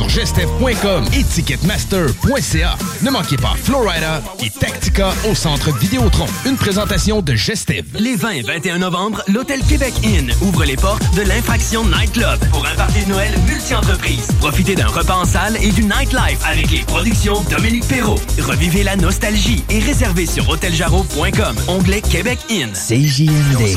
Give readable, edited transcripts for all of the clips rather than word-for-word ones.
sur gestev.com et ticketmaster.ca. Ne manquez pas Florida et Tactica au centre Vidéotron. Une présentation de Gestev. Les 20 et 21 novembre, l'Hôtel Québec Inn ouvre les portes de l'Infraction Night Club pour un party de Noël multi-entreprise. Profitez d'un repas en salle et du nightlife avec les productions Dominique Perrault. Revivez la nostalgie et réservez sur hôteljarreau.com, onglet Québec Inn. CJMD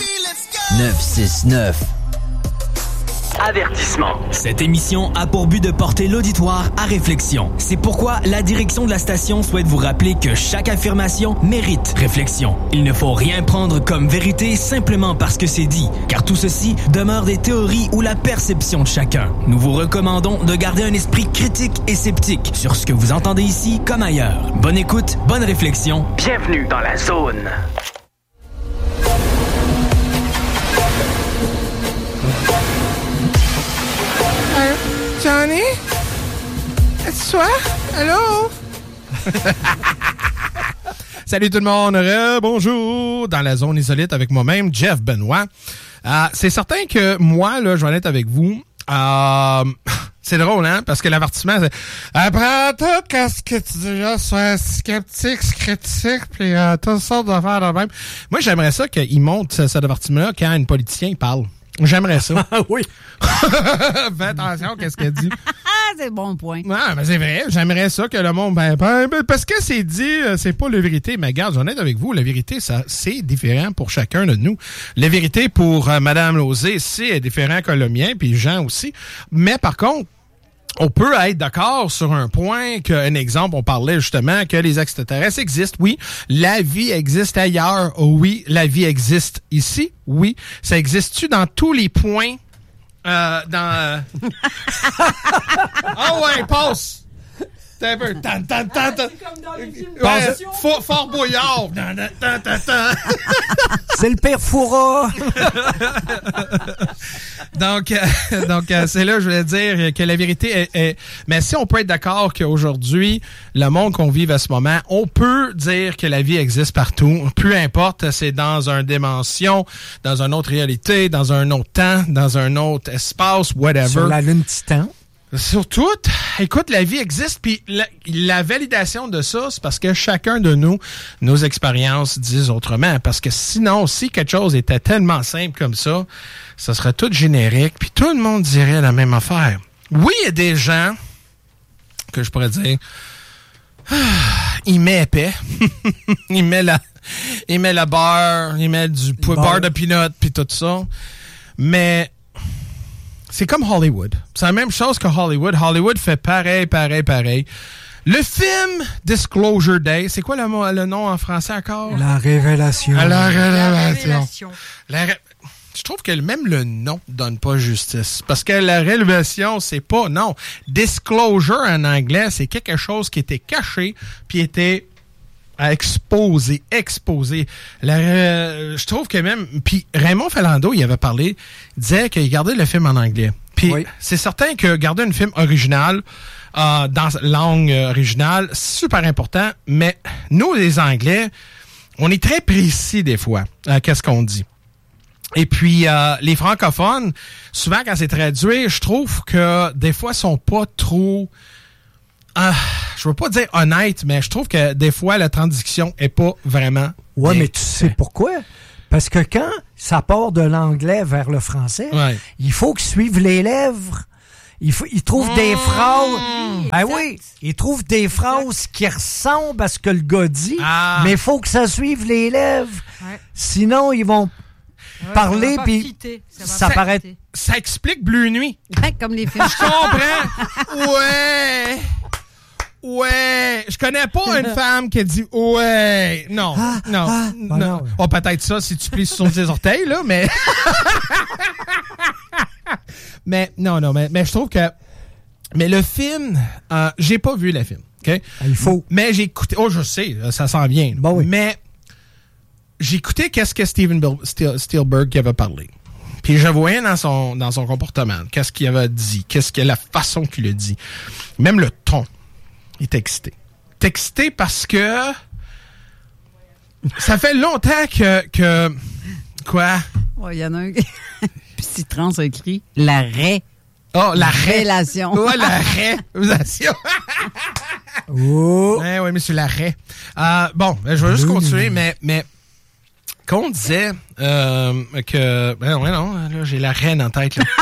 969. Avertissement. Cette émission a pour but de porter l'auditoire à réflexion. C'est pourquoi la direction de la station souhaite vous rappeler que chaque affirmation mérite réflexion. Il ne faut rien prendre comme vérité simplement parce que c'est dit, car tout ceci demeure des théories ou la perception de chacun. Nous vous recommandons de garder un esprit critique et sceptique sur ce que vous entendez ici comme ailleurs. Bonne écoute, bonne réflexion. Bienvenue dans la zone. Johnny? Est-ce toi? Allô? Salut tout le monde, bonjour dans la zone insolite avec moi-même, Jeff Benoît. C'est certain que moi, là, je vais être avec vous. C'est drôle, hein? Parce que l'avertissement, c'est « Après tout, qu'est-ce que tu diras? Sois sceptique, critique, puis toutes sortes d'affaires de même. » Moi, j'aimerais ça qu'il monte cet avertissement-là quand un politicien parle. J'aimerais ça. Oui. Fais attention, qu'est-ce qu'elle dit. C'est bon point. Ouais, mais c'est vrai. J'aimerais ça que le monde... parce que c'est dit, c'est pas la vérité. Mais regarde, j'en ai avec vous. La vérité, ça, c'est différent pour chacun de nous. La vérité pour Mme Lauzé, c'est différent que le mien, puis Jean aussi. Mais par contre, on peut être d'accord sur un point qu'un exemple, on parlait justement que les extraterrestres existent. Oui, la vie existe ailleurs. Oui, la vie existe ici. Oui, ça existe-tu dans tous les points? Ah ouais, passe! T'as un peu. Fort Boyard. C'est le père Foura. Donc, c'est là, je voulais dire que la vérité est... Mais si on peut être d'accord qu'aujourd'hui, le monde qu'on vit à ce moment, on peut dire que la vie existe partout. Peu importe, c'est dans une dimension, dans une autre réalité, dans un autre temps, dans un autre espace, whatever. Sur la Lune Titan. Surtout, écoute, la vie existe, puis la validation de ça, c'est parce que chacun de nous, nos expériences disent autrement. Parce que sinon, si quelque chose était tellement simple comme ça, ça serait tout générique, puis tout le monde dirait la même affaire. Oui, il y a des gens que je pourrais dire, il met épais, il met la beurre, il met du beurre de peanut, puis tout ça, mais... C'est comme Hollywood. C'est la même chose que Hollywood. Hollywood fait pareil. Le film Disclosure Day, c'est quoi le nom en français encore? La révélation. La révélation. Je trouve que même le nom donne pas justice. Parce que la révélation, c'est pas... Non. Disclosure en anglais, c'est quelque chose qui était caché puis était... exposé. Je trouve que même... Puis Raymond Falando, il avait parlé, disait qu'il gardait le film en anglais. Puis c'est certain que garder un film original dans langue originale, c'est super important, mais nous, les Anglais, on est très précis des fois qu'est-ce qu'on dit. Et puis, les francophones, souvent quand c'est traduit, je trouve que des fois, sont pas trop... je veux pas dire honnête, mais je trouve que des fois, la traduction est pas vraiment... Ouais, mais tu sais pourquoi? Parce que quand ça part de l'anglais vers le français, il faut qu'ils suivent les lèvres. Ils trouvent des phrases... ils trouvent des phrases qui ressemblent à ce que le gars dit, mais il faut que ça suive les lèvres. Ouais. Sinon, ils vont parler, puis ça paraît... Ça explique Bleu Nuit. Comme les films. Je comprends. Ouais, je connais pas une femme qui dit ouais. Non. Oh, peut-être ça si tu plies sur tes orteils, là, mais... mais je trouve que... Mais le film, j'ai pas vu le film, OK? Il faut. Mais j'ai écouté... Oh, je sais, ça sent bien. Bon, oui. Mais j'ai écouté qu'est-ce que Steven Spielberg avait parlé. Puis je voyais dans son comportement, qu'est-ce qu'il avait dit, la façon qu'il a dit. Même le ton. Il est excité. Il est excité parce que ça fait longtemps que quoi? Il y en a un petit trans a écrit l'arrêt Oh, la révélation. Ouais, la révélation. Oh. Oui, monsieur Larrey. Bon, je vais juste continuer, mais qu'on disait que... ouais, non, là, j'ai la reine en tête, là.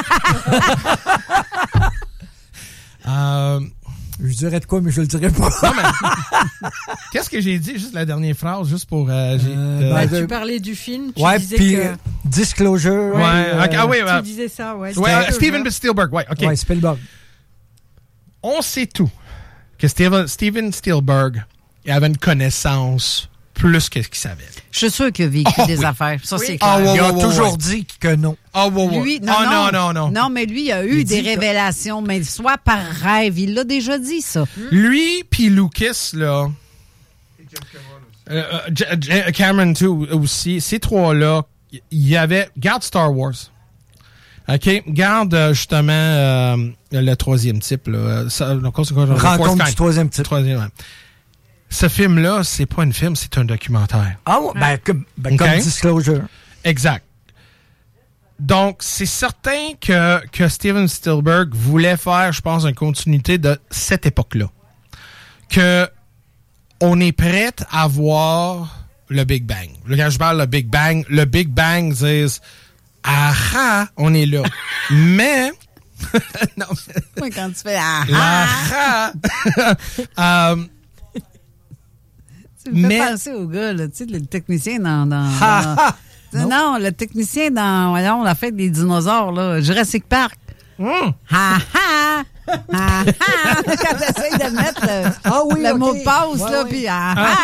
Je dirais de quoi, mais je le dirais pas. Non, mais... Qu'est-ce que j'ai dit? Juste la dernière phrase, juste pour... tu parlais du film, tu disais que... Disclosure. Tu disais ça, ouais. Steven Spielberg, ouais, OK. Ouais, Spielberg. On sait tout que Steven Spielberg avait une connaissance plus que ce qu'il savait. Je suis sûr qu'il a vécu des affaires. Ça, c'est clair. Il a toujours dit que non. Lui, non. Non, mais lui, il a eu des révélations, mais soit par rêve. Il l'a déjà dit, ça. Lui puis Lucas, là... Cameron aussi. Ces trois-là, il y avait... Garde Star Wars. OK? Garde, justement, le troisième type, là. Rencontre du troisième type. Ouais. Ce film-là, c'est pas un film, c'est un documentaire. Ah ouais? Comme Disclosure. Exact. Donc, c'est certain que Steven Spielberg voulait faire, je pense, une continuité de cette époque-là. Que on est prêt à voir le Big Bang. Quand je parle le Big Bang, c'est on est là. Mais... non, mais... quand tu fais tu me fais penser au gars, là, tu sais, le technicien dans non, le technicien dans, voyons, la fête des dinosaures, là, Jurassic Park. Quand t'essayes de mettre le mot de passe, là, puis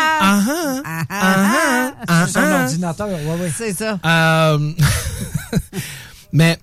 c'est son ordinateur, ouais. C'est ça. Mais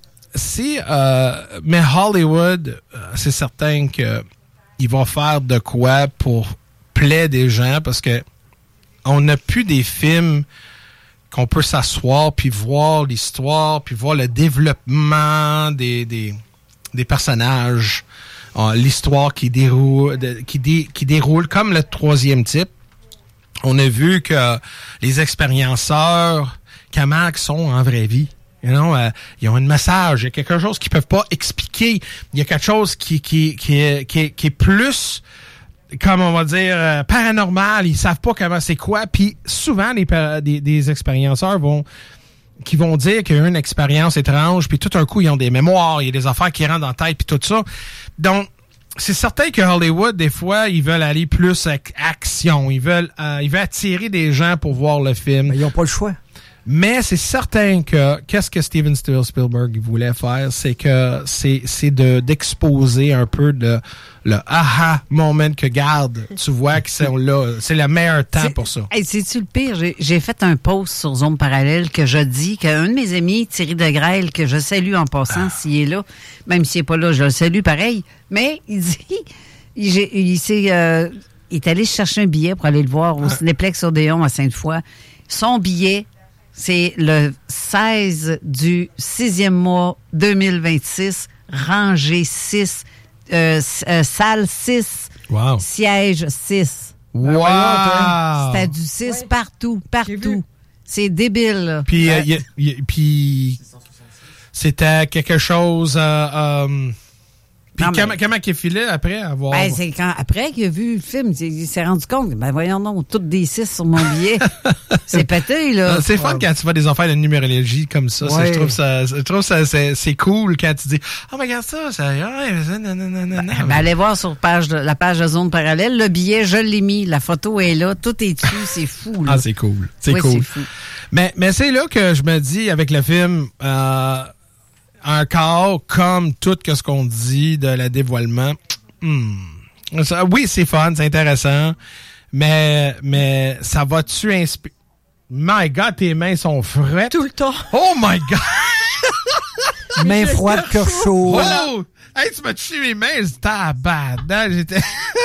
Hollywood, c'est certain que il va faire de quoi pour plaire des gens, parce que on n'a plus des films qu'on peut s'asseoir puis voir l'histoire, puis voir le développement des personnages, l'histoire qui déroule comme le troisième type. On a vu que les expérienceurs, comment ils sont en vraie vie. You know, ils ont un message, il y a quelque chose qu'ils peuvent pas expliquer. Il y a quelque chose qui est plus, comme on va dire, paranormal. Ils savent pas comment c'est quoi. Puis souvent, des expérienceurs vont dire qu'il y a une expérience étrange, puis tout un coup, ils ont des mémoires, il y a des affaires qui rentrent dans la tête, puis tout ça. Donc, c'est certain que Hollywood, des fois, ils veulent aller plus avec action. Ils veulent attirer des gens pour voir le film. Mais ils n'ont pas le choix. Mais c'est certain que qu'est-ce que Steven Spielberg voulait faire, c'est d'exposer un peu le aha moment que garde. Tu vois que c'est là, c'est le meilleur temps pour ça. Hey, c'est-tu le pire? J'ai fait un post sur Zone Parallèle que je dis qu'un de mes amis, Thierry Degrelle, que je salue en passant s'il est là, même s'il n'est pas là, je le salue pareil, mais il dit, il est allé chercher un billet pour aller le voir au Cinéplex Odéon à Sainte-Foy. Son billet, c'est le 16 du 6e mois 2026, rangée 6, salle 6, siège 6. Wow! C'était du 6 partout. C'est débile, là. Puis c'était quelque chose... Puis comment qu'il filait après avoir... Ben, c'est après qu'il a vu le film, il s'est rendu compte, ben voyons donc, toutes des 6 sur mon billet. C'est pété, là. C'est fun quand tu vois des affaires de numérologie comme ça. Ouais. Je trouve ça c'est cool quand tu dis « Oh, mais regarde ça, allez voir sur la page de Zone Parallèle, le billet, je l'ai mis, la photo est là, tout est dessus, c'est fou, là. Ah, c'est cool. C'est cool. C'est fou. Mais c'est là que je me dis, avec le film... encore comme tout ce qu'on dit de la dévoilement. Oui, c'est fun, c'est intéressant, mais ça va-tu inspirer? My God, tes mains sont frettes. Tout le temps. Oh my God! Mains froides, cœur chaud. Oh! Hey, tu m'as touché mes mains, j'étais...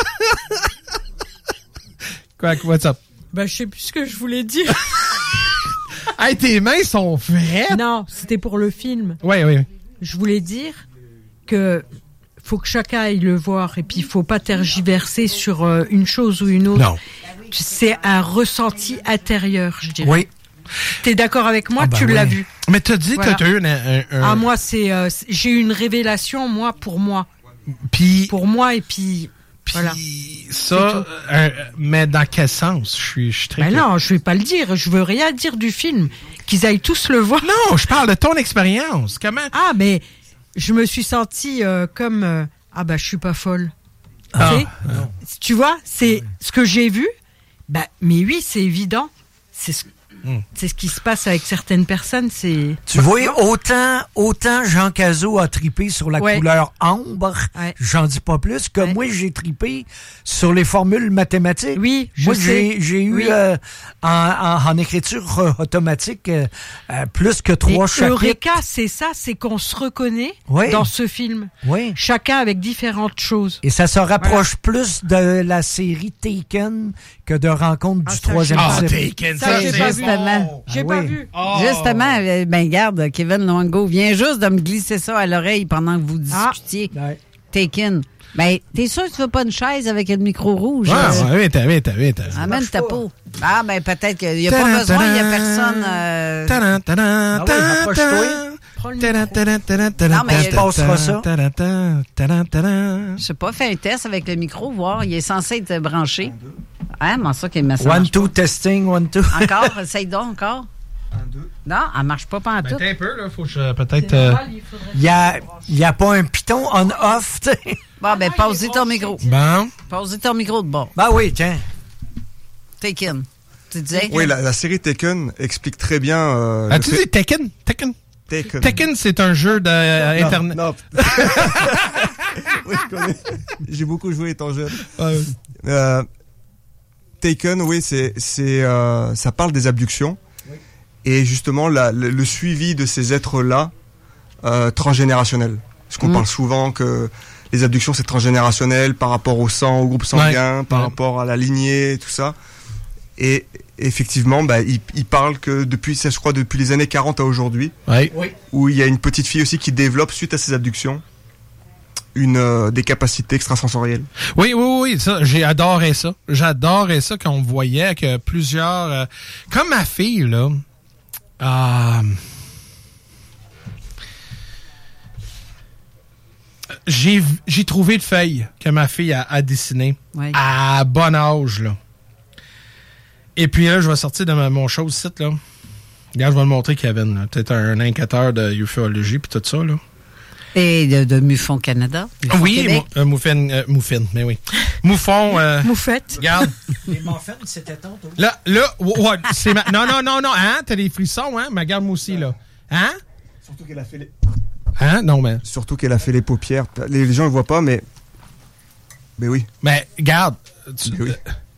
Quoi, what's up? Ben, je sais plus ce que je voulais dire. Hey, tes mains sont frettes? Non, c'était pour le film. Oui. Je voulais dire que faut que chacun aille le voir et puis il faut pas tergiverser sur une chose ou une autre. Non. C'est un ressenti intérieur, je dirais. Oui. T'es d'accord avec moi? Tu l'as vu. Mais t'as dit, Voilà. t'as eu un... moi, j'ai eu une révélation, moi, pour moi. Puis... Pour moi, et puis... Voilà. Ça, mais dans quel sens? Je suis très... Ben non, je vais pas le dire. Je veux rien dire du film. Qu'ils aillent tous le voir. Non, je parle de ton expérience. Comment? Ah, mais je me suis sentie comme... je suis pas folle. Tu vois, c'est ce que j'ai vu. Ben, mais oui, c'est évident. C'est ce qui se passe avec certaines personnes. Tu vois, autant Jean Cazot a tripé sur la couleur ambre, j'en dis pas plus, que moi, j'ai tripé sur les formules mathématiques. Oui, moi, j'ai eu en écriture automatique plus que 3 chapitres. Eureka, c'est ça, c'est qu'on se reconnaît dans ce film. Oui. Chacun avec différentes choses. Et ça se rapproche plus de la série Taken que de Rencontre du troisième type. Taken, ça, j'ai pas vu. J'ai pas vu. Justement, garde, Kevin Longo vient juste de me glisser ça à l'oreille pendant que vous discutiez. Taken. Ben, t'es sûr que tu veux pas une chaise avec le micro rouge? Oui, t'as. Amène ta peau. Ah, ben, peut-être qu'il n'y a pas besoin, il n'y a personne... Non, mais il passera ça. Je sais pas, fais un test avec le micro, voir. Il est censé être branché. Hein, mais ça qu'il me semble. 1, 2, testing, 1, 2. Encore, essaye donc, encore. 1, 2. Non, elle marche pas en tout. Un peu, là, faut que je peut-être... Il y a pas un piton on-off, tu sais. Bon, ben, pose-y ton micro. Bon. Pose-y ton micro de bord. Ben oui, tiens. Taken. Tu disais? Oui, la série Taken explique très bien... tu dis Taken? Taken, c'est un jeu d'Internet. Non. Oui, je connais. J'ai beaucoup joué étant jeune. Taken, oui, ça parle des abductions. Oui. Et justement, le suivi de ces êtres-là, transgénérationnels. Parce qu'on parle souvent que les abductions, c'est transgénérationnel par rapport au sang, au groupe sanguin, par rapport à la lignée, tout ça. Et effectivement, il parle que depuis les années 40 à aujourd'hui, où il y a une petite fille aussi qui développe, suite à ces abductions, des capacités extrasensorielles. Oui, ça, j'ai adoré ça. J'adorais ça qu'on voyait que plusieurs... comme ma fille, là... j'ai trouvé de feuilles que ma fille a dessinées à bon âge, là. Et puis là, je vais sortir de mon chose site, là. Regarde, je vais le montrer, Kevin. Là. Peut-être un indicateur de ufologie puis tout ça, là. Et de MUFON Canada. Moufine, mais oui. Moufon. Moufette. Regarde. Les muffins, c'était tantôt. Là, c'est non, hein? T'as des frissons, hein? Mais regarde-moi aussi, là. Hein? Surtout qu'elle a fait les... Hein? Non, mais... Surtout qu'elle a fait les paupières. Les gens ne voient pas, mais... Mais oui. Mais, regarde. Oui.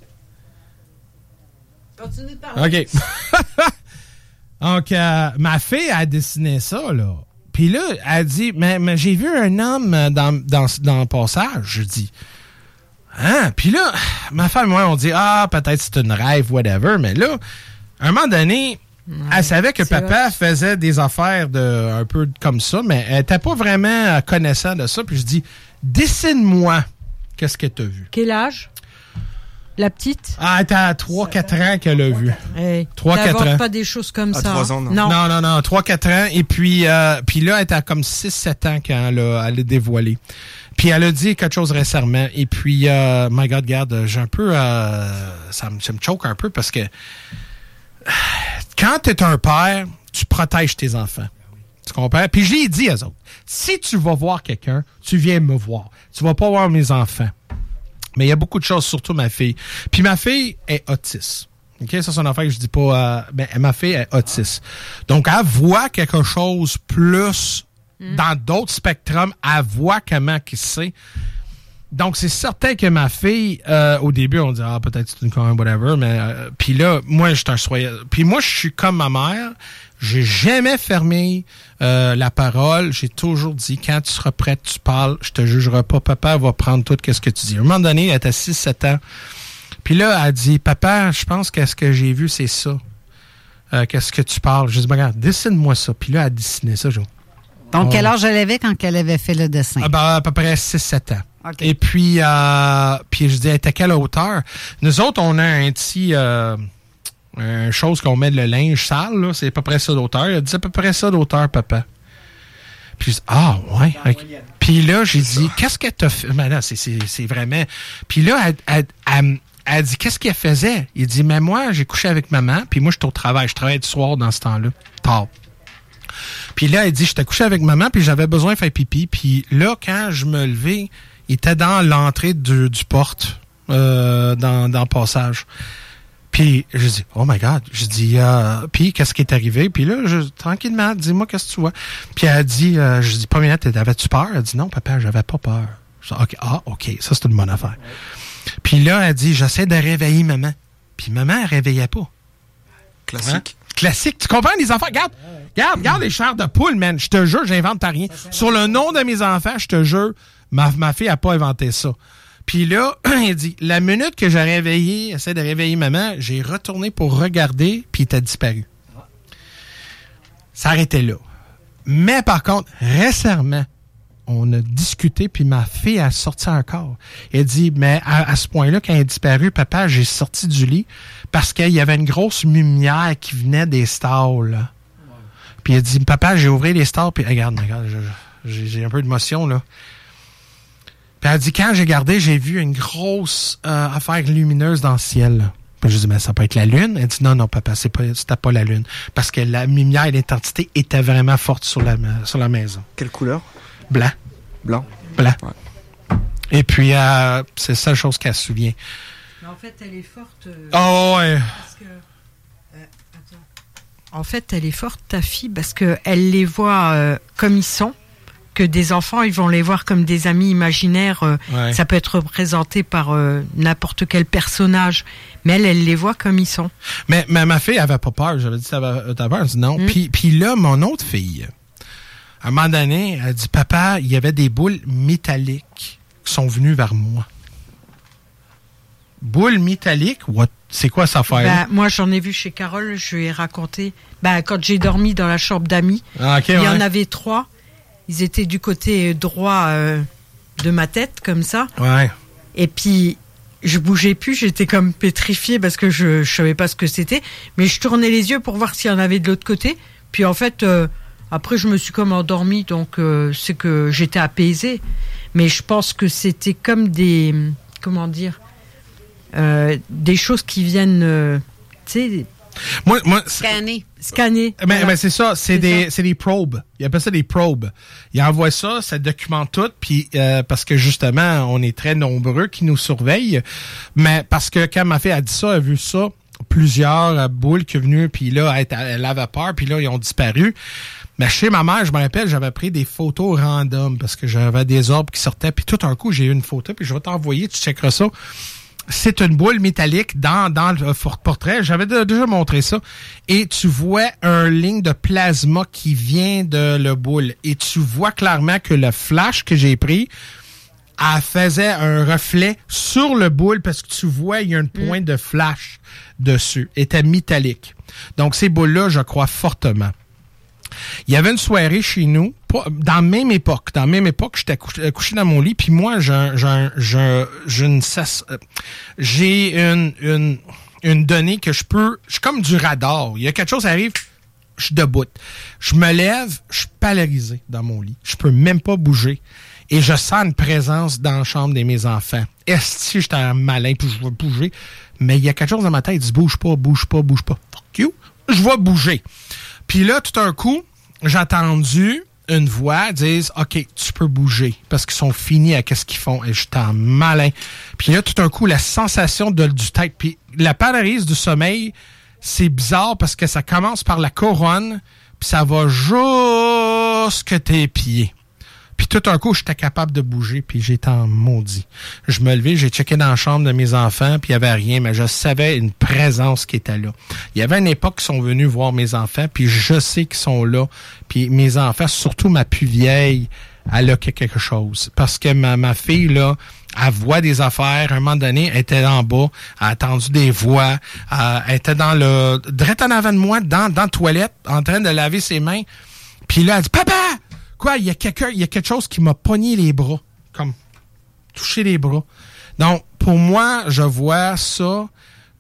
Continue de parler. OK. Donc, ma fille a dessiné ça, là. Puis là, elle dit, mais j'ai vu un homme dans le passage. Je dis, hein? Puis là, ma femme et moi, on dit, peut-être c'est une rêve, whatever. Mais là, à un moment donné, elle savait que papa faisait des affaires un peu comme ça, mais elle n'était pas vraiment connaissant de ça. Puis je dis, dessine-moi qu'est-ce que tu as vu. Quel âge? La petite? Elle était à 3-4 ans qu'elle a vu. 3-4 ans. Pas des choses comme ça. 3 ans, non. Non. 3-4 ans. Et puis là, elle était à comme 6-7 ans quand elle a dévoilé. Puis elle a dit quelque chose récemment. Et puis, my God, regarde, j'ai un peu... ça me choque un peu parce que quand t'es un père, tu protèges tes enfants. Tu comprends? Puis je l'ai dit aux autres. Si tu vas voir quelqu'un, tu viens me voir. Tu vas pas voir mes enfants. Mais il y a beaucoup de choses, surtout ma fille. Puis ma fille est autiste. OK? Ça, c'est une affaire que je dis pas... ma fille est autiste. Donc, elle voit quelque chose plus dans d'autres spectrums. Elle voit comment qu'il sait. Donc, c'est certain que ma fille, au début, on dit, peut-être c'est une conne, whatever. Mais puis là, moi, je suis comme ma mère. J'ai jamais fermé la parole. J'ai toujours dit, quand tu seras prête, tu parles. Je te jugerai pas. Papa va prendre tout ce que tu dis. À un moment donné, elle était 6-7 ans. Puis là, elle dit, papa, je pense que ce que j'ai vu, c'est ça. Qu'est-ce que tu parles? Je dis, regarde, dessine-moi ça. Puis là, elle dessinait ça. Donc, quel âge elle avait quand elle avait fait le dessin? À peu près 6-7 ans. Okay. Et puis je dis, elle était à quelle hauteur? Nous autres, on a un petit... Une chose qu'on met le linge sale, là, c'est à peu près ça d'auteur. Il a dit, c'est à peu près ça d'auteur, papa. Puis je dis, ah, ouais. Okay. Puis là, j'ai dit, qu'est-ce qu'elle t'a fait? Ben là, c'est vraiment... Puis là, elle dit, qu'est-ce qu'elle faisait? Il dit, mais moi, j'ai couché avec maman, puis moi, j'étais au travail. Je travaillais du soir dans ce temps-là, tard. Puis là, elle dit, j'étais couché avec maman, puis j'avais besoin de faire pipi. Puis là, quand je me levais, il était dans l'entrée du porte, dans le passage. Puis je dis, oh my God. Je dis, puis qu'est-ce qui est arrivé? Puis là, tranquillement, dis-moi qu'est-ce que tu vois. Puis elle dit, je dis, première, avais-tu peur? Elle dit, non, papa, j'avais pas peur. Je dis, OK, ça c'est une bonne affaire. Puis là, elle dit, j'essaie de réveiller maman. Puis maman, elle réveillait pas. Classique. Hein? Classique. Tu comprends, les enfants? Regarde les chairs de poule, man. Je te jure, j'invente rien. Sur le nom de mes enfants, je te jure, ma fille a pas inventé ça. Puis là, il dit, la minute que j'ai réveillé, essaie de réveiller maman, j'ai retourné pour regarder, puis il t'a disparu. Ça arrêtait là. Mais par contre, récemment, on a discuté, puis ma fille a sorti encore. Elle dit, mais à ce point-là, quand elle a disparu, papa, j'ai sorti du lit parce qu'il y avait une grosse lumière qui venait des stalls, là. Ouais. Puis elle dit, papa, j'ai ouvert les stalls, puis regarde, j'ai un peu d'émotion, là. Puis elle dit, quand j'ai regardé, j'ai vu une grosse affaire lumineuse dans le ciel. Puis je dis, mais ça peut être la lune. Elle dit, non, papa, c'était pas la lune. Parce que la lumière et l'intensité étaient vraiment fortes sur la maison. Quelle couleur? Blanc. Blanc. Ouais. Et puis, c'est la seule chose qu'elle se souvient. Mais en fait, elle est forte. Ouais. Parce que, attends. En fait, elle est forte, ta fille, parce qu'elle les voit comme ils sont. Que des enfants, ils vont les voir comme des amis imaginaires. Ouais. Ça peut être représenté par n'importe quel personnage. Mais elle les voit comme ils sont. Mais ma fille avait pas peur. J'avais dit, t'avais peur? Elle dit non. Puis là, mon autre fille, à un moment donné, elle dit, papa, il y avait des boules métalliques qui sont venues vers moi. Boules métalliques? C'est quoi ça affaire? Moi, j'en ai vu chez Carole. Je lui ai raconté. Quand j'ai dormi dans la chambre d'amis, il y en avait 3. Ils étaient du côté droit de ma tête, comme ça. Ouais. Et puis, je bougeais plus, j'étais comme pétrifiée parce que je savais pas ce que c'était. Mais je tournais les yeux pour voir s'il y en avait de l'autre côté. Puis en fait, après, je me suis comme endormie, donc c'est que j'étais apaisée. Mais je pense que c'était comme des... Comment dire des choses qui viennent... tu sais... Moi, Scanner. Mais c'est ça, c'est des probes. Ils appellent ça des probes. Ils envoient ça documente tout, puis parce que justement, on est très nombreux qui nous surveillent. Mais parce que quand ma fille a dit ça, elle a vu ça, plusieurs boules qui sont venues, puis là, elle avait peur, puis là, ils ont disparu. Mais chez ma mère, je me rappelle, j'avais pris des photos random parce que j'avais des orbes qui sortaient, puis tout un coup, j'ai eu une photo, puis je vais t'envoyer, tu checkeras ça. C'est une boule métallique dans le portrait. J'avais déjà montré ça. Et tu vois un ligne de plasma qui vient de la boule. Et tu vois clairement que le flash que j'ai pris, elle faisait un reflet sur le boule parce que tu vois, il y a un point de flash dessus. Elle était métallique. Donc, ces boules-là, je crois fortement. Il y avait une soirée chez nous, dans la même époque, j'étais couché dans mon lit, puis moi, j'ai une donnée que je suis comme du radar. Il y a quelque chose qui arrive, je suis debout. Je me lève, je suis paralysé dans mon lit. Je peux même pas bouger. Et je sens une présence dans la chambre de mes enfants. Est-ce que j'étais un malin, puis je vais bouger? Mais il y a quelque chose dans ma tête, qui dit bouge pas. Fuck you. Je vais bouger. Puis là, tout d'un coup, j'ai entendu une voix dire « OK, tu peux bouger. » Parce qu'ils sont finis à ce qu'ils font. Et j'étais en malin. Puis là, tout d'un coup, la sensation du tête. Puis la paralysie du sommeil, c'est bizarre parce que ça commence par la couronne, puis ça va jusqu'à tes pieds. Puis tout d'un coup, j'étais capable de bouger, puis j'étais en maudit. Je me levais, j'ai checké dans la chambre de mes enfants, puis il n'y avait rien, mais je savais une présence qui était là. Il y avait une époque qu'ils sont venus voir mes enfants, puis je sais qu'ils sont là. Puis mes enfants, surtout ma plus vieille, elle a quelque chose. Parce que ma fille, là, elle voit des affaires. À un moment donné, elle était en bas, elle a entendu des voix, elle était direct en avant de moi, dans la toilette, en train de laver ses mains. Puis là, elle dit « Papa! » Quoi, il y a quelque chose qui m'a pogné les bras, comme touché les bras. Donc, pour moi, je vois ça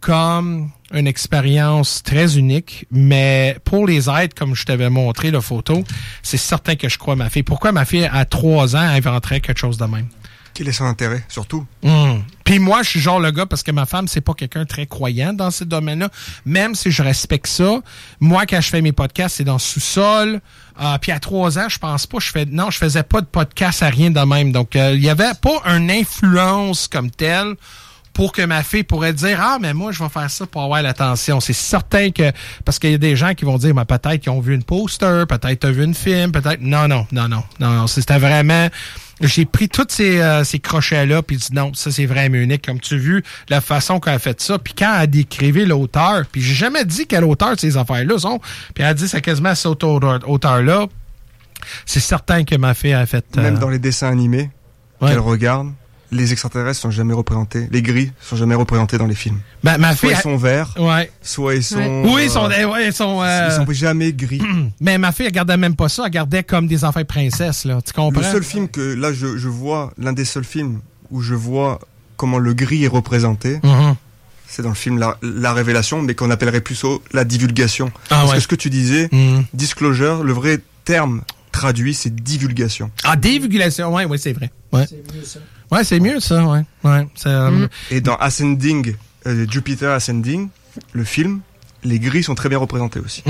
comme une expérience très unique, mais pour les êtres, comme je t'avais montré la photo, c'est certain que je crois à ma fille. Pourquoi ma fille, à 3 ans, inventerait quelque chose de même? Quel est son intérêt, surtout? Puis moi, je suis genre le gars, parce que ma femme, c'est pas quelqu'un très croyant dans ce domaine-là. Même si je respecte ça, moi, quand je fais mes podcasts, c'est dans le sous-sol. Puis à 3 ans, je pense pas, je faisais pas de podcast à rien de même. Donc, il y avait pas une influence comme telle pour que ma fille pourrait dire, mais moi, je vais faire ça pour avoir l'attention. C'est certain que, parce qu'il y a des gens qui vont dire, peut-être qu'ils ont vu une poster, peut-être t'as vu une film, peut-être, non. C'était vraiment, j'ai pris tous ces crochets-là, puis dit, non, ça, c'est vraiment unique. Comme tu as vu, la façon qu'elle a fait ça, puis quand elle a décrivé l'auteur, puis j'ai jamais dit quel auteur ces affaires-là sont, puis elle a dit, c'est quasiment cet auteur-là. C'est certain que ma fille a fait... Même dans les dessins animés qu'elle regarde, les extraterrestres sont jamais représentés. Les gris sont jamais représentés dans les films. Ma fille, soit ils sont verts, soit ils sont... Oui, ils sont... Ils sont jamais gris. Mais ma fille, elle regardait même pas ça. Elle regardait comme des enfants princesses, là. Tu comprends? Le seul film que, là, je vois, l'un des seuls films où je vois comment le gris est représenté, c'est dans le film La Révélation, mais qu'on appellerait plus la divulgation. Parce que ce que tu disais, disclosure, le vrai terme traduit, c'est divulgation. Divulgation, oui, c'est vrai. Ouais. C'est mieux ça. Ouais, c'est mieux ça, ouais. Et dans Ascending, Jupiter Ascending, le film, les gris sont très bien représentés aussi.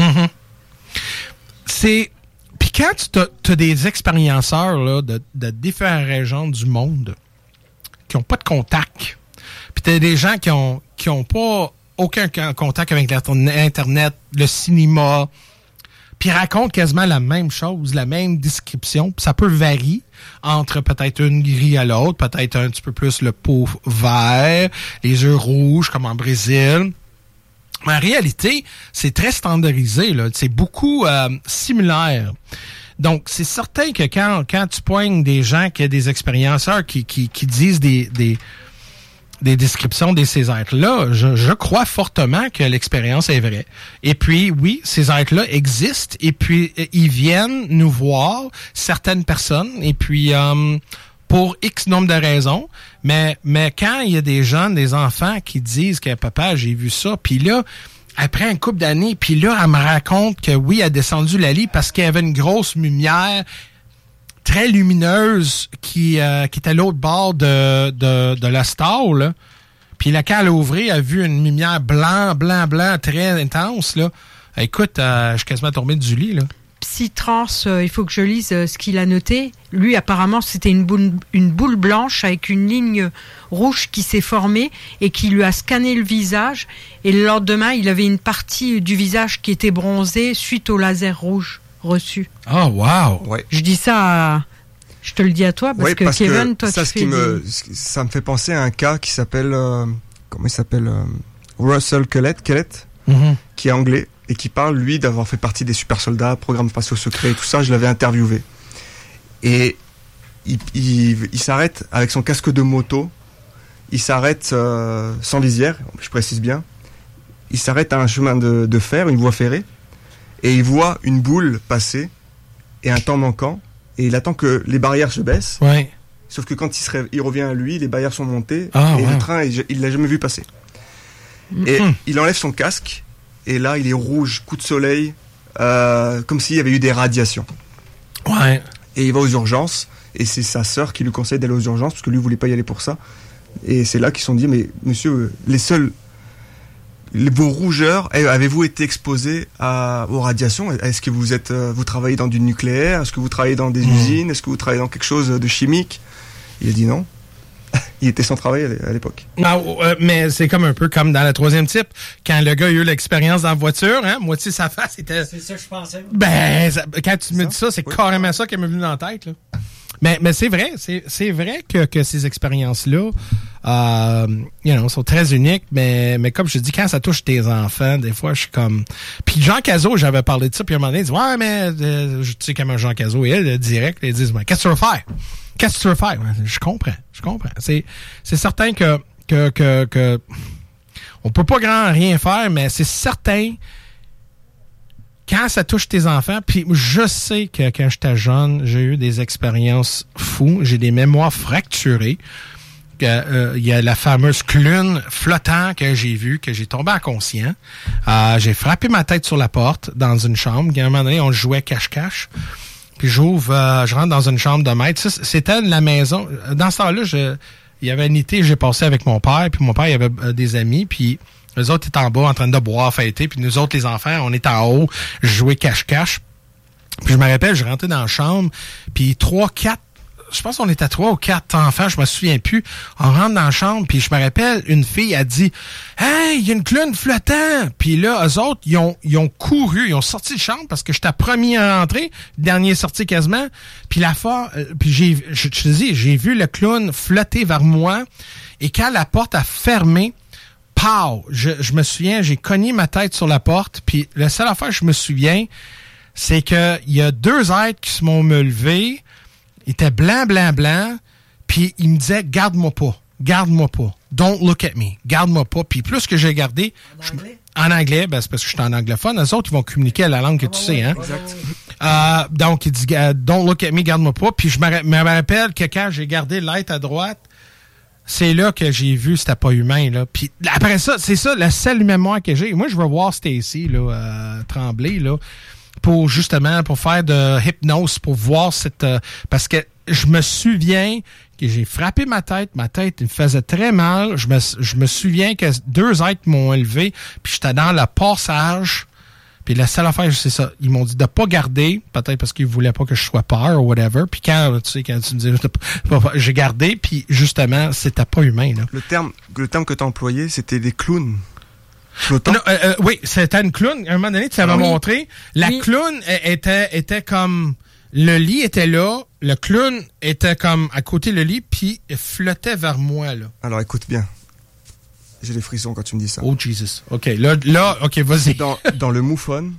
Puis quand tu as des expérienceurs là, de différentes régions du monde qui n'ont pas de contact, puis tu as des gens qui ont pas aucun contact avec l'Internet, le cinéma, puis racontent quasiment la même chose, la même description. Puis ça peut varier entre peut-être une grille à l'autre, peut-être un petit peu plus le peau vert, les yeux rouges comme en Brésil. Mais en réalité, c'est très standardisé, là. C'est beaucoup similaire. Donc, c'est certain que quand tu poignes des gens qui ont des expérienceurs qui disent des descriptions de ces êtres-là, je crois fortement que l'expérience est vraie. Et puis, oui, ces êtres-là existent, et puis ils viennent nous voir, certaines personnes, et puis pour X nombre de raisons, mais quand il y a des jeunes, des enfants qui disent que papa, j'ai vu ça, puis là, après un couple d'années, puis là, elle me raconte que oui, elle a descendu la lit parce qu'il y avait une grosse lumière très lumineuse qui était à l'autre bord de la star, là. Puis là, quand elle a ouvert, elle a vu une lumière blanc, très intense, là. Écoute, je suis quasiment tombé du lit, là. Psytrance, il faut que je lise ce qu'il a noté. Lui, apparemment, c'était une boule blanche avec une ligne rouge qui s'est formée et qui lui a scanné le visage. Et le lendemain, il avait une partie du visage qui était bronzée suite au laser rouge reçu. Oh, wow! Ouais. Je dis ça je te le dis à toi parce que Kevin, toi, ça, tu fais ça me fait penser à un cas qui s'appelle comment il s'appelle Russell Kellett, qui est anglais et qui parle lui d'avoir fait partie des super soldats, programmes spatiaux secrets et tout ça. Je l'avais interviewé et il s'arrête avec son casque de moto. Il s'arrête sans visière, je précise bien. Il s'arrête à un chemin de fer, une voie ferrée, et il voit une boule passer et un temps manquant. Et il attend que les barrières se baissent. Ouais. Sauf que quand il revient à lui, les barrières sont montées et le train, il l'a jamais vu passer. Et il enlève son casque et là, il est rouge, coup de soleil, comme s'il y avait eu des radiations. Ouais. Et il va aux urgences et c'est sa sœur qui lui conseille d'aller aux urgences parce que lui voulait pas y aller pour ça. Et c'est là qu'ils se sont dit, mais monsieur, vos rougeurs, avez-vous été exposé aux radiations? Est-ce que vous travaillez dans du nucléaire? Est-ce que vous travaillez dans des usines? Est-ce que vous travaillez dans quelque chose de chimique? Il a dit non. Il était sans travail à l'époque. Mais c'est comme un peu comme dans le 3e type, quand le gars a eu l'expérience dans la voiture, moitié sa face était... C'est ça que je pensais. Quand tu me dis ça, c'est carrément ça qui m'est venu dans la tête, là. Mais c'est vrai, c'est vrai que ces expériences-là, sont très uniques, mais comme je dis, quand ça touche tes enfants, des fois, je suis comme... Puis Jean Cazot, j'avais parlé de ça, puis à un moment donné, il dit, ouais, mais tu sais comment Jean Cazot est, direct, ils disent, qu'est-ce que tu veux faire? Qu'est-ce que tu veux faire? Je comprends. C'est certain que on peut pas rien faire, mais c'est certain quand ça touche tes enfants, puis je sais que quand j'étais jeune, j'ai eu des expériences fous, j'ai des mémoires fracturées. il y a la fameuse clown flottant que j'ai vue, que j'ai tombé inconscient. J'ai frappé ma tête sur la porte dans une chambre. À un moment donné, on jouait cache-cache. Puis je rentre dans une chambre de maître. Ça, c'était la maison. Dans ce temps-là, il y avait un été, j'ai passé avec mon père. Puis mon père, il avait des amis. Puis eux autres étaient en bas en train de boire, fêter. Puis nous autres, les enfants, on est en haut, je jouais cache-cache. Puis je me rappelle, je rentrais dans la chambre. Puis 3-4, je pense qu'on était 3 ou 4 enfants, je me souviens plus. On rentre dans la chambre, puis je me rappelle, une fille a dit « Hey, il y a une clown flottant! » Puis là, eux autres, ils ont couru, ils ont sorti de chambre parce que j'étais premier à rentrer, dernier sorti quasiment. Puis je te dis, j'ai vu le clown flotter vers moi. Et quand la porte a fermé, pow! Je me souviens, j'ai cogné ma tête sur la porte. Puis la seule affaire que je me souviens, c'est que il y a 2 êtres qui se m'ont me levé. Il était blanc, puis il me disait « Garde-moi pas, don't look at me, garde-moi pas ». Puis plus que j'ai gardé... En anglais, ben c'est parce que je suis en anglophone. Les autres, ils vont communiquer à la langue que tu sais, hein. Exact. Donc, il dit « Don't look at me, garde-moi pas ». Puis je me rappelle que quand j'ai gardé l'être à droite, c'est là que j'ai vu c'était pas humain, là. Puis après ça, c'est ça, la seule mémoire que j'ai. Moi, je veux voir Stacy, là, trembler, là. Pour faire de hypnose, pour voir parce que je me souviens que j'ai frappé ma tête me faisait très mal, je me souviens que 2 êtres m'ont élevé, puis j'étais dans le passage, puis la seule affaire, c'est ça, ils m'ont dit de pas garder, peut-être parce qu'ils voulaient pas que je sois peur ou whatever, puis quand tu me dis j'ai gardé, puis justement, c'était pas humain, là. Le terme que tu as employé, c'était des clowns. Non, oui, c'était une clown. À un moment donné, tu m'as montré. La clown était comme... Le lit était là, le clown était comme à côté le lit, puis il flottait vers moi, là. Alors, écoute bien. J'ai des frissons quand tu me dis ça. Oh, Jesus. OK, là OK, vas-y. Dans le MUFON,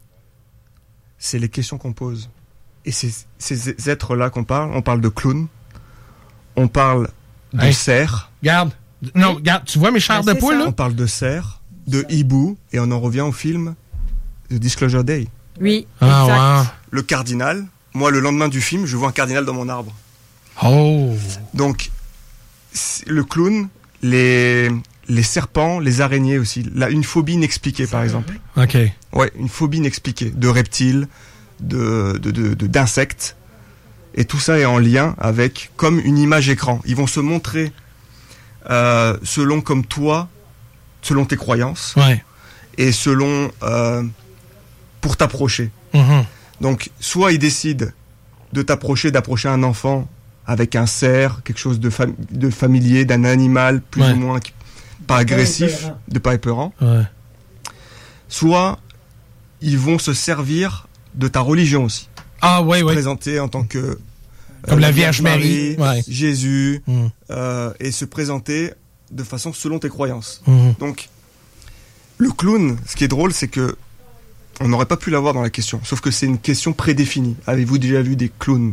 c'est les questions qu'on pose. Et ces êtres-là qu'on parle, on parle de clowns, on parle de cerfs. Garde, tu vois mes chairs de poule, là? On parle de cerfs, de hibou, et on en revient au film The Disclosure Day. Oui, exact. Wow. Le cardinal, moi le lendemain du film, je vois un cardinal dans mon arbre. Oh. Donc, le clown, les serpents, les araignées aussi, une phobie inexpliquée par exemple. OK. Ouais, une phobie inexpliquée, de reptiles, d'insectes, et tout ça est en lien avec, comme une image écran. Ils vont se montrer selon comme toi, selon tes croyances, et selon pour t'approcher. Mm-hmm. Donc, soit ils décident de d'approcher un enfant avec un cerf, quelque chose de familier, d'un animal plus ou moins pas agressif, de pas épeurant. Ouais. Soit ils vont se servir de ta religion aussi. Ah oui. Présenter en tant que comme la Vierge Marie, Jésus, et se présenter de façon selon tes croyances. Donc, le clown, ce qui est drôle, c'est que on n'aurait pas pu l'avoir dans la question, sauf que c'est une question prédéfinie. Avez-vous déjà vu des clowns?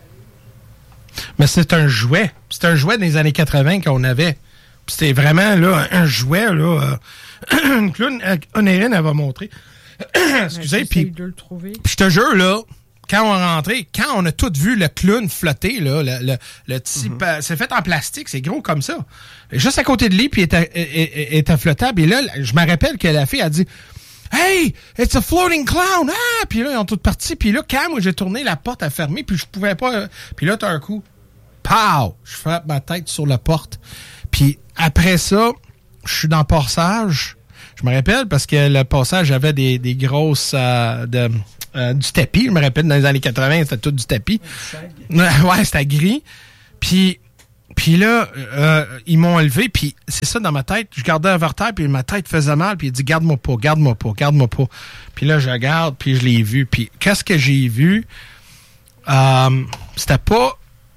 Mais c'est un jouet. C'est un jouet des années 80 qu'on avait. C'était vraiment là un jouet, là. Une clown, Onérine, elle va montrer. Excusez, puis je te jure, là, quand on est rentré, quand on a tous vu le clown flotter, là, le type, c'est fait en plastique, c'est gros comme ça. Juste à côté de lui, puis il était flottable. Et là, je me rappelle que la fille a dit « Hey, it's a floating clown! » Ah! Puis là, ils ont tous parti. Puis là, quand moi, j'ai tourné, la porte a fermé, puis je pouvais pas... Puis là, t'as un coup, pow! Je frappe ma tête sur la porte. Puis après ça, je suis dans le passage. Je me rappelle parce que le passage avait des grosses... du tapis, je me rappelle, dans les années 80, c'était tout du tapis. Ouais, c'était gris. Puis là, ils m'ont élevé, puis c'est ça dans ma tête. Je gardais un vertèbre, puis ma tête faisait mal, puis il dit « Garde-moi pas. » Puis là, je regarde, puis je l'ai vu. Puis qu'est-ce que j'ai vu? C'était pas...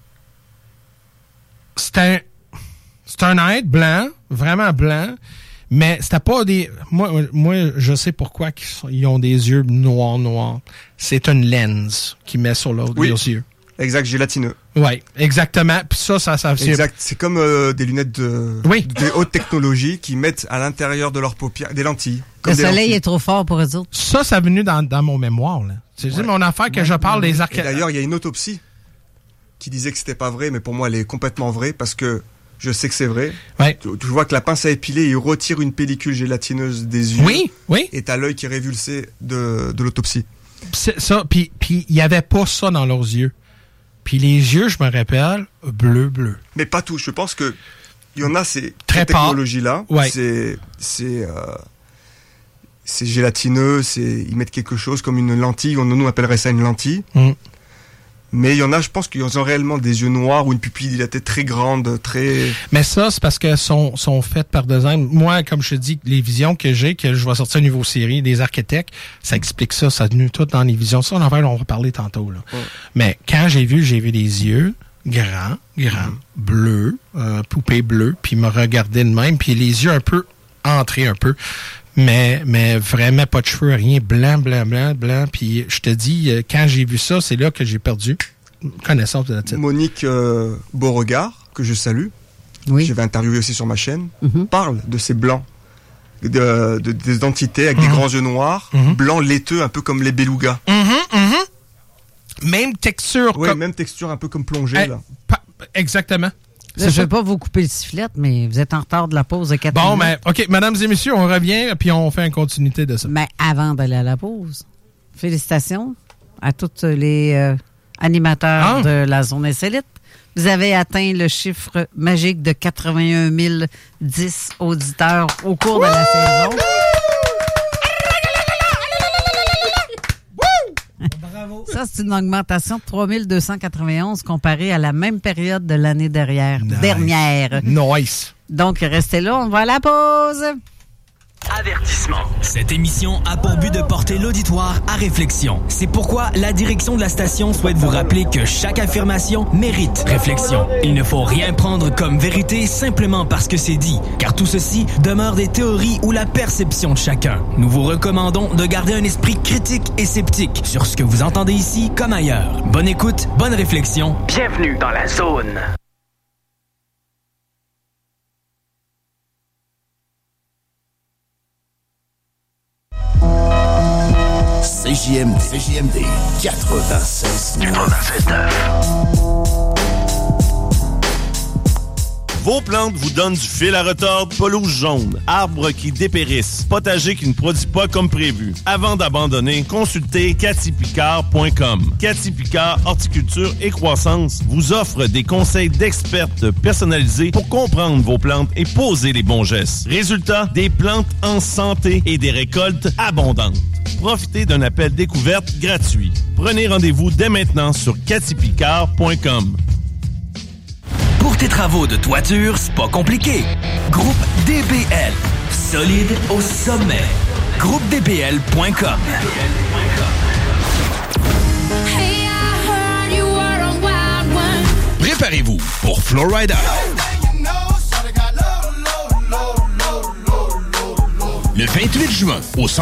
C'était un être blanc, vraiment blanc, mais c'était pas des... Moi, je sais pourquoi ils ont des yeux noirs. C'est une lens qu'ils met sur leurs yeux. Exact, gélatineux. Oui, exactement. Puis ça exact. C'est comme des lunettes de haute technologie qui mettent à l'intérieur de leurs paupières des lentilles. Le soleil est trop fort pour eux autres. Ça est venu dans mon mémoire, là. C'est mon affaire que je parle des D'ailleurs, il y a une autopsie qui disait que c'était pas vrai, mais pour moi, elle est complètement vraie parce que Je sais que c'est vrai. Ouais. Tu vois que la pince à épiler, il retire une pellicule gélatineuse des yeux. Oui. Et t'as l'œil qui est révulsé de l'autopsie. C'est ça. Puis il n'y avait pas ça dans leurs yeux. Puis les yeux, je me rappelle, bleu. Mais pas tout. Je pense que il y en a cette technologie-là. Ouais. C'est gélatineux. Ils mettent quelque chose comme une lentille. Nous, on appellerait ça une lentille. Mais il y en a, je pense qu'ils ont réellement des yeux noirs ou une pupille dilatée très grande, très... Mais ça, c'est parce qu'elles sont faites par design. Moi, comme je te dis, les visions que j'ai, que je vais sortir une nouvelle série, des architectes, ça explique ça. Ça a tenu tout dans les visions. Ça, on va reparler tantôt. Là. Ouais. Mais quand j'ai vu des yeux grands, bleus, poupée bleue, puis me regarder de même, puis les yeux un peu entrés un peu. Mais vraiment pas de cheveux, rien, blanc. Puis je te dis, quand j'ai vu ça, c'est là que j'ai perdu connaissance de la tête. Monique Beauregard, que je salue, j'avais interviewé aussi sur ma chaîne, parle de ces blancs, des entités avec des grands yeux noirs, blancs laiteux, un peu comme les belugas. Même texture. Oui, même texture, un peu comme plongée. Là. Exactement. Là, je ne vais pas vous couper le sifflet, mais vous êtes en retard de la pause de 4 minutes. Bon, mais OK, mesdames et messieurs, on revient puis on fait une continuité de ça. Mais avant d'aller à la pause, félicitations à tous les animateurs de la Zone Insolite. Vous avez atteint le chiffre magique de 81 010 auditeurs au cours de la saison. Bravo. Ça, c'est une augmentation de 3 291 comparée à la même période de l'année dernière. Nice. Donc, restez là, on va à la pause. Avertissement. Cette émission a pour but de porter l'auditoire à réflexion. C'est pourquoi la direction de la station souhaite vous rappeler que chaque affirmation mérite réflexion. Il ne faut rien prendre comme vérité simplement parce que c'est dit, car tout ceci demeure des théories ou la perception de chacun. Nous vous recommandons de garder un esprit critique et sceptique sur ce que vous entendez ici comme ailleurs. Bonne écoute, bonne réflexion. Bienvenue dans la zone. CJMD 96.9. Vos plantes vous donnent du fil à retordre, pelouse jaune, arbres qui dépérissent, potager qui ne produit pas comme prévu. Avant d'abandonner, consultez cathypicard.com. Cathy Picard Horticulture et Croissance vous offre des conseils d'expertes personnalisés pour comprendre vos plantes et poser les bons gestes. Résultat, des plantes en santé et des récoltes abondantes. Profitez d'un appel découverte gratuit. Prenez rendez-vous dès maintenant sur cathypicard.com. Pour tes travaux de toiture, c'est pas compliqué. Groupe DBL. Solide au sommet. GroupeDBL.com. Préparez-vous pour Florida. Le 28 juin, au centre